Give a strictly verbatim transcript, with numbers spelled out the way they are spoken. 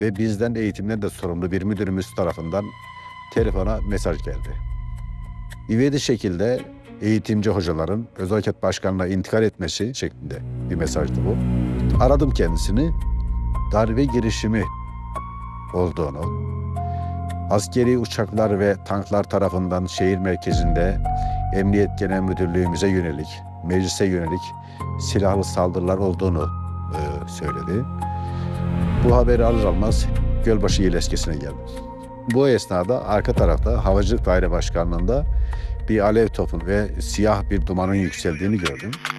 ve bizden eğitimden de sorumlu bir müdürümüz tarafından telefona mesaj geldi. İvedi şekilde eğitimci hocaların özel harekat başkanlığına intikal etmesi şeklinde bir mesajdı bu. Aradım kendisini. Darbe girişimi olduğunu, askeri uçaklar ve tanklar tarafından şehir merkezinde Emniyet Genel Müdürlüğümüze yönelik, meclise yönelik silahlı saldırılar olduğunu e, söyledi. Bu haberi alır almaz Gölbaşı Yeleskesi'ne geldim. Bu esnada arka tarafta Havacılık Daire Başkanlığı'nda bir alev topu ve siyah bir dumanın yükseldiğini gördüm.